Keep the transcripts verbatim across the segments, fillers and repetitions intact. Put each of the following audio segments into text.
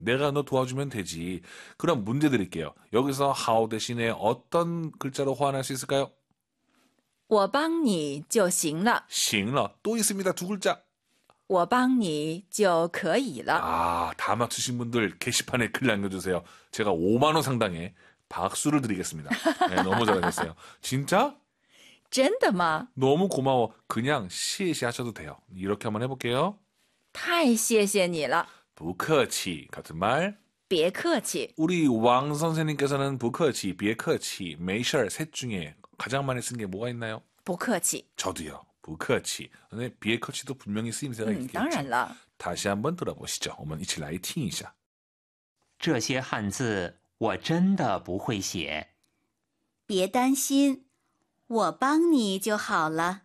내가 너 도와주면 되지. 그럼 문제 드릴게요. 여기서 how 대신에 어떤 글자로 호환할 수 있을까요? 我帮你就行了. 行了. 또 있습니다. 두 글자. 我帮你就可以了. 아, 다 맞추신 분들 게시판에 글 남겨주세요. 제가 오만 원 상당의 박수를 드리겠습니다. 네, 너무 잘하셨어요. 진짜? 真的吗? 너무 고마워. 그냥 시에시 하셔도 돼요. 이렇게 한번 해볼게요. 太谢谢你了. 不客气 같은 말. 别客气. 우리 왕 선생님께서는 不客气, 别客气, 没事, 셋 중에 가장 많이 쓴 게 뭐가 있나요? 不客气. 저도요. 不客气. 근데 别客气도 분명히 쓰임새가 음, 있겠죠. 当然了. 다시 한번 들어보시죠. 我们一起来听一下. 这些汉字我真的不会写。 别担心，我帮你就好了。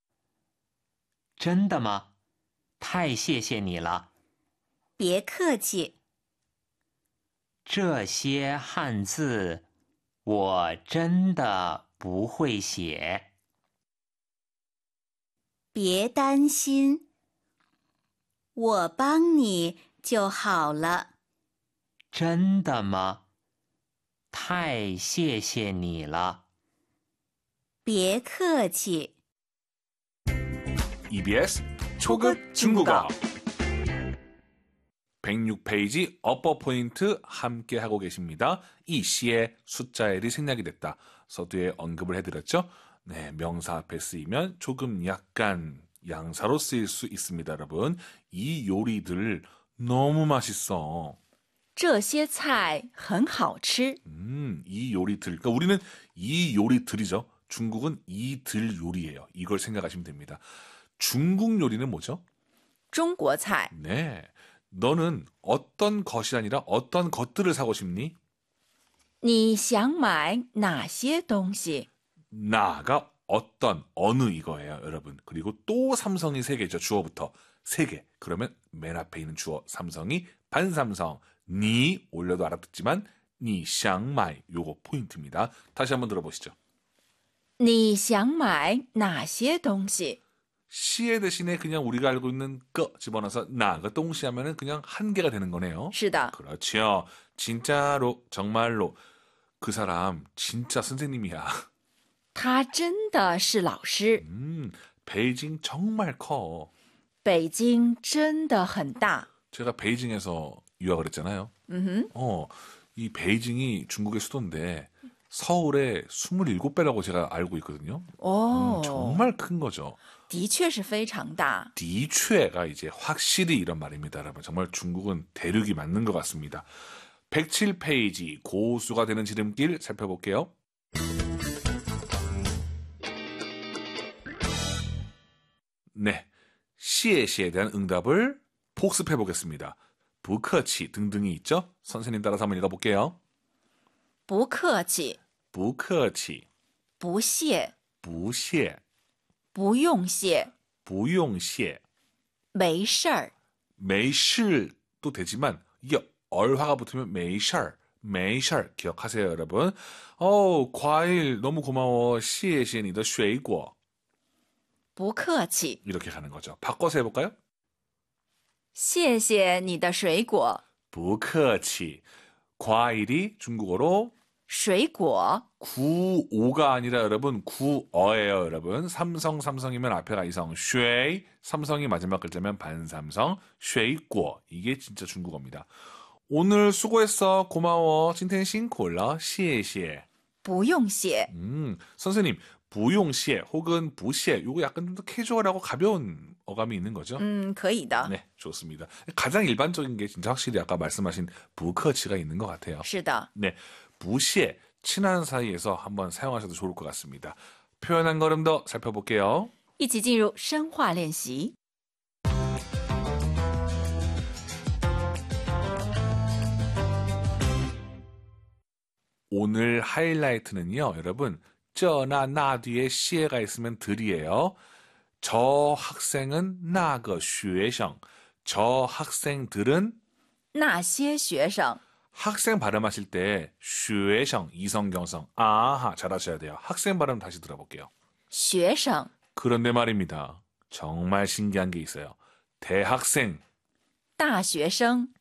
真的吗？太谢谢你了。 别客气。 这些汉字我真的不会写。 别担心，我帮你就好了。 真的吗？太谢谢你了。 别客气。 이비에스 초급 중국어 백육 페이지 어퍼 포인트 함께 하고 계십니다. 이 시의 숫자엘이 생략이 됐다. 서두에 언급을 해드렸죠. 네, 명사 앞에 쓰이면 조금 약간 양사로 쓰일 수 있습니다. 여러분, 이 요리들 너무 맛있어. 这些菜很好吃. 음, 이 요리들. 그러니까 우리는 이 요리들이죠. 중국은 이들 요리예요. 이걸 생각하시면 됩니다. 중국 요리는 뭐죠? 中国菜. 네. 너는 어떤 것이 아니라 어떤 것들을 사고 싶니? 你想买哪些东西? 나가 어떤, 어느 이거예요, 여러분. 그리고 또 삼성이 세 개죠, 주어부터. 세 개. 그러면 맨 앞에 있는 주어 삼성이 반삼성. 니 올려도 알아듣지만 니想买 요거 포인트입니다. 다시 한번 들어보시죠. 你想买哪些东西? 시에 대신에 그냥 우리가 알고 있는 거 집어넣어서 나가 동시 하면은 그냥 한 개가 되는 거네요. 是的. 그렇죠. 진짜로 정말로 그 사람 진짜 선생님이야. 他真的是老师. 음, 베이징 정말 커. 北京真的很大. 제가 베이징에서 유학을 했잖아요. 음흠. 어, 이 베이징이 중국의 수도인데 서울의 스물일곱 배라고 제가 알고 있거든요. 오. 음, 정말 큰 거죠. 的确是非常大. 的确가 이제 확실히 이런 말입니다. 여러분. 정말 중국은 대륙이 맞는 것 같습니다. 백칠 페이지 고수가 되는 지름길 살펴볼게요. 네, 시에시에 대한 응답을 복습해 보겠습니다. 부커치 등등이 있죠? 선생님 따라서 한번 읽어볼게요. 不客气. 부커치 不谢. 不谢不用谢. 不用谢没事儿. 没事도 되지만 이게 얼화가 붙으면 没事儿 没事儿 기억하세요, 여러분. 어, 과일 너무 고마워. 谢谢你的水果不客气. 이렇게 가는 거죠. 바꿔서 해볼까요? 谢谢你的水果. 不客气 과일이 중국어로 水果. 구오가 아니라 여러분 구어예요, 여러분. 삼성 삼성이면 앞에가 이성, 쉐이 삼성이 마지막 글자면 반삼성, 쉐이꼬 이게 진짜 중국어입니다. 오늘 수고했어, 고마워, 찐텐 싱콜러, 시에시에. 不用谢. 음, 선생님, 부용시에 혹은 부시에 요거 약간 좀 더 캐주얼하고 가벼운 어감이 있는 거죠? 음, 可以的. 네, 좋습니다. 가장 일반적인 게 진짜 확실히 아까 말씀하신 부커치가 있는 것 같아요. 是的. 네, 부시에 친한 사이에서 한번 사용하셔도 좋을 것 같습니다. 표현 한 걸음 더 살펴볼게요. 一起进入深化练习. 오늘 하이라이트는요, 여러분, 쩌나 나 뒤에 시에가 있으면 들이에요. 저 학생은 나그 学生, 저 학생들은 那些学生. 학생 발음하실 때 学生 이성경성 아하 잘하셔야 돼요. 학생 발음 다시 들어볼게요. 学生. 그런데 말입니다. 정말 신기한 게 있어요. 대학생, 大学生.